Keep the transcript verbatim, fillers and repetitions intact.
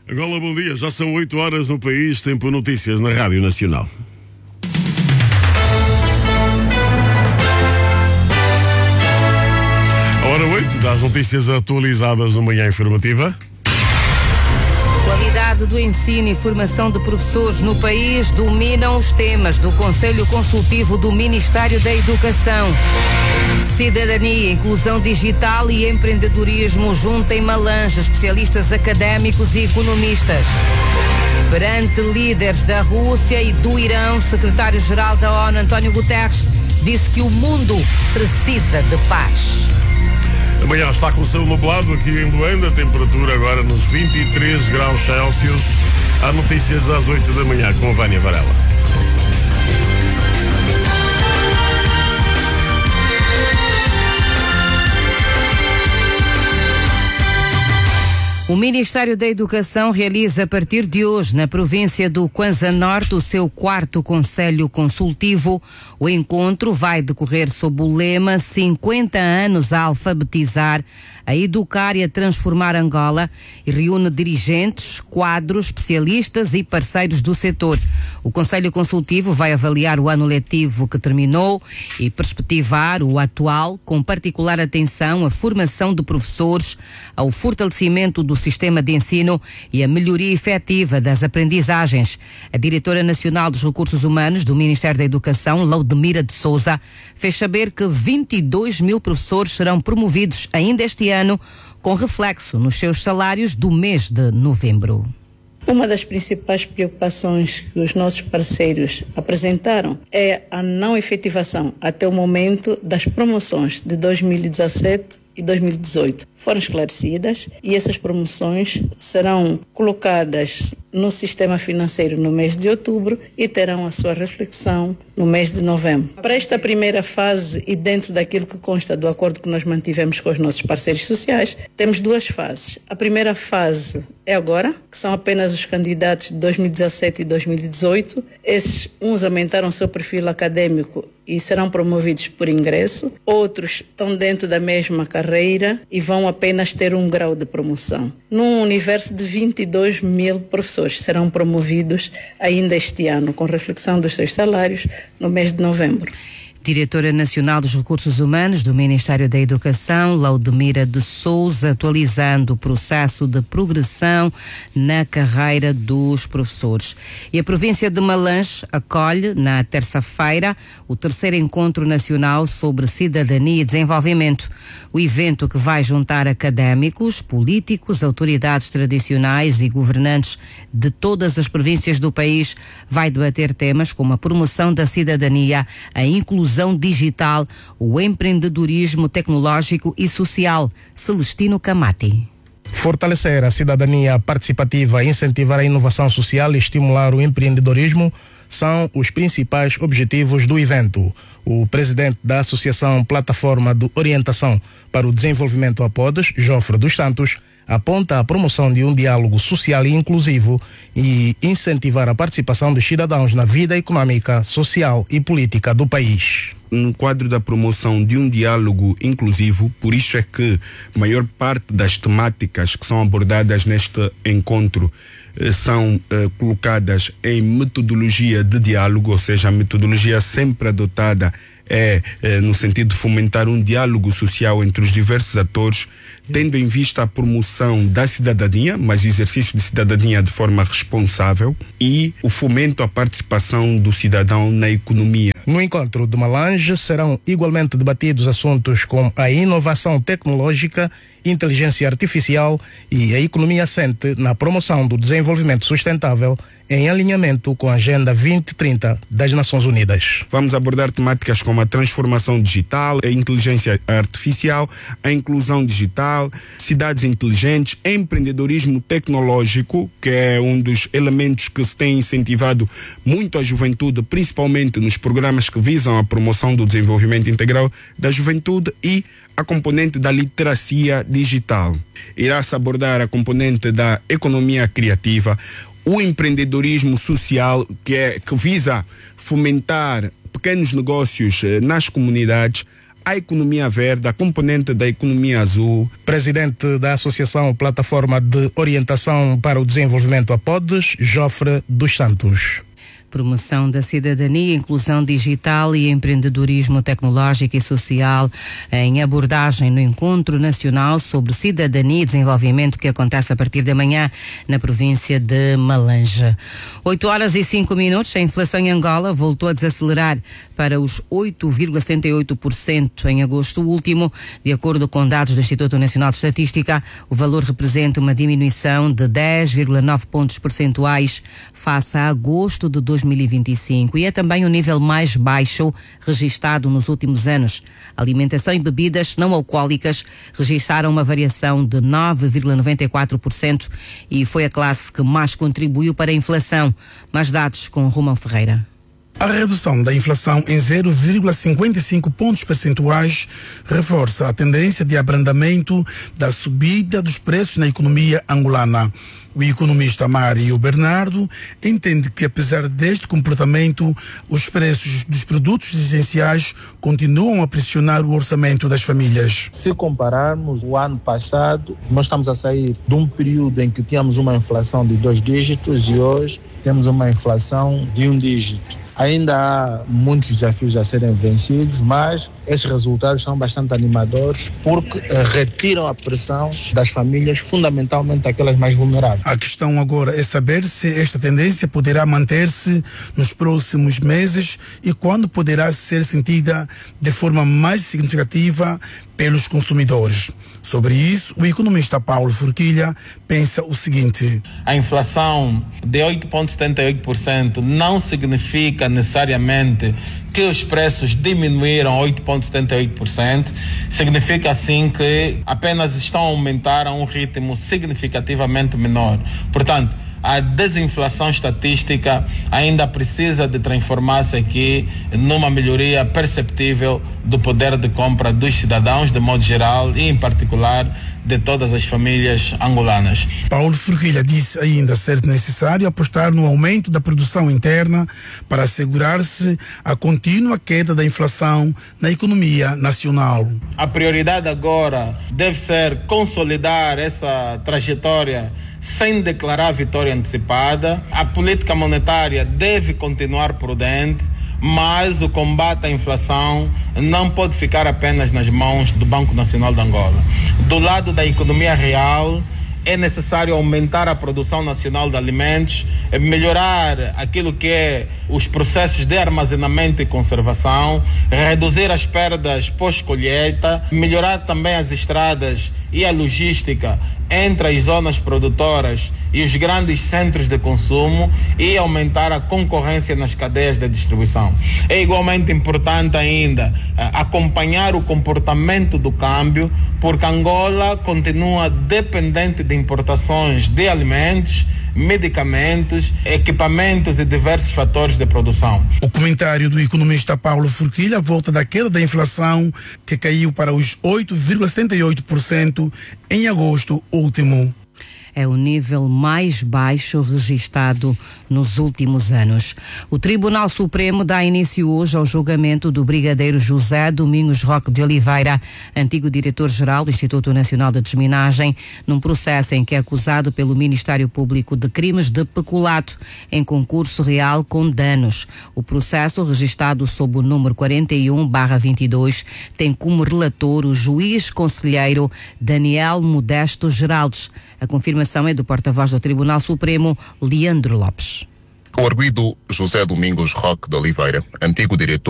Angola, bom dia. Já são oito horas no país. Tempo notícias na Rádio Nacional. A hora oito das notícias atualizadas no Manhã Informativa. Qualidade do ensino e formação de professores no país dominam os temas do Conselho Consultivo do Ministério da Educação. Cidadania, inclusão digital e empreendedorismo juntam em Malange especialistas académicos e economistas. Perante líderes da Rússia e do Irão, secretário-geral da ONU, António Guterres, disse que o mundo precisa de paz. Amanhã está com o céu nublado aqui em Luanda, temperatura agora nos vinte e três graus Celsius. Há notícias às oito da manhã com a Vânia Varela. O Ministério da Educação realiza a partir de hoje, na província do Kwanza Norte, o seu quarto Conselho Consultivo. O encontro vai decorrer sob o lema cinquenta anos a alfabetizar, a educar e a transformar Angola e reúne dirigentes, quadros, especialistas e parceiros do setor. O Conselho Consultivo vai avaliar o ano letivo que terminou e perspectivar o atual, com particular atenção à formação de professores, ao fortalecimento do sistema de ensino e a melhoria efetiva das aprendizagens. A diretora nacional dos Recursos Humanos do Ministério da Educação, Laudemira de Souza, fez saber que vinte e dois mil professores serão promovidos ainda este ano, com reflexo nos seus salários do mês de novembro. Uma das principais preocupações que os nossos parceiros apresentaram é a não efetivação até o momento das promoções de dois mil e dezassete e dois mil e dezoito. Foram esclarecidas e essas promoções serão colocadas no sistema financeiro no mês de outubro e terão a sua reflexão no mês de novembro. Para esta primeira fase e dentro daquilo que consta do acordo que nós mantivemos com os nossos parceiros sociais, temos duas fases. A primeira fase é agora, que são apenas os candidatos de dois mil e dezassete e dois mil e dezoito. Esses uns aumentaram o seu perfil acadêmico e serão promovidos por ingresso. Outros estão dentro da mesma carreira e vão apenas ter um grau de promoção. Num universo de vinte e dois mil professores serão promovidos ainda este ano, com reflexão dos seus salários no mês de novembro. Diretora Nacional dos Recursos Humanos do Ministério da Educação, Laudemira de Souza, atualizando o processo de progressão na carreira dos professores. E a província de Malange acolhe, na terça-feira, o terceiro Encontro Nacional sobre Cidadania e Desenvolvimento. O evento, que vai juntar académicos, políticos, autoridades tradicionais e governantes de todas as províncias do país, vai debater temas como a promoção da cidadania, a inclusão digital, o empreendedorismo tecnológico e social. Celestino Camati. Fortalecer a cidadania participativa, incentivar a inovação social e estimular o empreendedorismo são os principais objetivos do evento. O presidente da Associação Plataforma de Orientação para o Desenvolvimento APODES, Jofre dos Santos, aponta a promoção de um diálogo social e inclusivo e incentivar a participação dos cidadãos na vida econômica, social e política do país. No quadro da promoção de um diálogo inclusivo, por isso é que a maior parte das temáticas que são abordadas neste encontro eh, são eh, colocadas em metodologia de diálogo, ou seja, a metodologia sempre adotada é, é no sentido de fomentar um diálogo social entre os diversos atores, tendo em vista a promoção da cidadania, mas o exercício de cidadania de forma responsável, e o fomento à participação do cidadão na economia. No encontro de Malange serão igualmente debatidos assuntos como a inovação tecnológica, inteligência artificial e a economia assente na promoção do desenvolvimento sustentável, em alinhamento com a Agenda vinte trinta das Nações Unidas. Vamos abordar temáticas como a transformação digital, a inteligência artificial, a inclusão digital, cidades inteligentes, empreendedorismo tecnológico, que é um dos elementos que se tem incentivado muito a juventude, principalmente nos programas que visam a promoção do desenvolvimento integral da juventude, e a componente da literacia digital. Irá-se abordar a componente da economia criativa, o empreendedorismo social, que, é, que visa fomentar pequenos negócios eh, nas comunidades, a economia verde, a componente da economia azul. Presidente da Associação Plataforma de Orientação para o Desenvolvimento A P O D S, Jofre dos Santos. Promoção da cidadania, inclusão digital e empreendedorismo tecnológico e social em abordagem no Encontro Nacional sobre Cidadania e Desenvolvimento que acontece a partir de amanhã na província de Malanje. oito horas e cinco minutos, a inflação em Angola voltou a desacelerar para os oito vírgula setenta e oito por cento em agosto último. De acordo com dados do Instituto Nacional de Estatística, o valor representa uma diminuição de dez vírgula nove pontos percentuais face a agosto de dois mil e vinte e cinco e é também o nível mais baixo registado nos últimos anos. Alimentação e bebidas não alcoólicas registraram uma variação de nove vírgula noventa e quatro por cento e foi a classe que mais contribuiu para a inflação. Mais dados com Romão Ferreira. A redução da inflação em zero vírgula cinquenta e cinco pontos percentuais reforça a tendência de abrandamento da subida dos preços na economia angolana. O economista Mário Bernardo entende que, apesar deste comportamento, os preços dos produtos essenciais continuam a pressionar o orçamento das famílias. Se compararmos o ano passado, nós estamos a sair de um período em que tínhamos uma inflação de dois dígitos e hoje temos uma inflação de um dígito. Ainda há muitos desafios a serem vencidos, mas esses resultados são bastante animadores porque retiram a pressão das famílias, fundamentalmente aquelas mais vulneráveis. A questão agora é saber se esta tendência poderá manter-se nos próximos meses e quando poderá ser sentida de forma mais significativa pelos consumidores. Sobre isso, o economista Paulo Forquilha pensa o seguinte: a inflação de oito vírgula setenta e oito por cento não significa necessariamente que os preços diminuíram oito vírgula setenta e oito por cento, significa sim que apenas estão a aumentar a um ritmo significativamente menor. Portanto, a desinflação estatística ainda precisa de transformar-se aqui numa melhoria perceptível do poder de compra dos cidadãos, de modo geral, e em particular de todas as famílias angolanas. Paulo Forquilha disse ainda ser necessário apostar no aumento da produção interna para assegurar-se a contínua queda da inflação na economia nacional. A prioridade agora deve ser consolidar essa trajetória sem declarar vitória antecipada. A política monetária deve continuar prudente, mas o combate à inflação não pode ficar apenas nas mãos do Banco Nacional de Angola. Do lado da economia real, é necessário aumentar a produção nacional de alimentos, melhorar aquilo que é os processos de armazenamento e conservação, reduzir as perdas pós-colheita, melhorar também as estradas e a logística entre as zonas produtoras e os grandes centros de consumo e aumentar a concorrência nas cadeias de distribuição. É igualmente importante ainda acompanhar o comportamento do câmbio, porque Angola continua dependente de importações de alimentos, medicamentos, equipamentos e diversos fatores de produção. O comentário do economista Paulo Forquilha volta da queda da inflação, que caiu para os oito vírgula setenta e oito por cento em agosto último. É o nível mais baixo registado nos últimos anos. O Tribunal Supremo dá início hoje ao julgamento do brigadeiro José Domingos Roque de Oliveira, antigo diretor-geral do Instituto Nacional de Desminagem, num processo em que é acusado pelo Ministério Público de crimes de peculato em concurso real com danos. O processo, registado sob o número quarenta e um barra vinte e dois, tem como relator o juiz conselheiro Daniel Modesto Geraldes. A confirmação é do porta-voz do Tribunal Supremo, Leandro Lopes. O arguido José Domingos Roque de Oliveira, antigo diretor